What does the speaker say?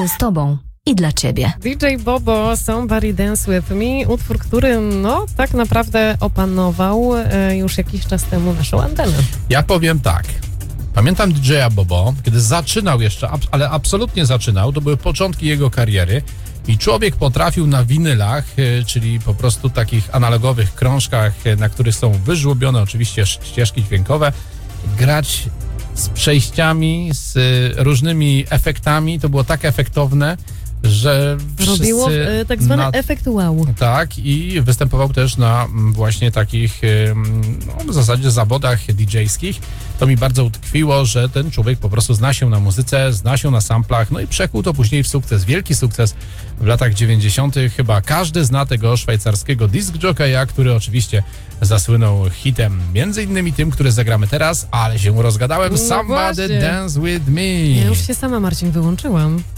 z tobą i dla ciebie. DJ Bobo, Somebody Dance With Me, utwór, który tak naprawdę opanował już jakiś czas temu naszą antenę. Ja powiem tak. Pamiętam DJ-a Bobo, kiedy zaczynał jeszcze, ale absolutnie zaczynał, to były początki jego kariery i człowiek potrafił na winylach, czyli po prostu takich analogowych krążkach, na których są wyżłobione oczywiście ścieżki dźwiękowe, grać z przejściami, z różnymi efektami. To było tak efektowne, że robiło tak zwany efekt wow. Tak, i występował też na właśnie takich w zasadzie zawodach DJ-skich. To mi bardzo utkwiło, że ten człowiek po prostu zna się na muzyce, zna się na samplach, no i przekuł to później w sukces, wielki sukces w latach 90. Chyba każdy zna tego szwajcarskiego disc jockeya, który oczywiście zasłynął hitem, między innymi tym, który zagramy teraz, ale się rozgadałem. Somebody Dance With Me. Ja już się sama, Marcin, wyłączyłam.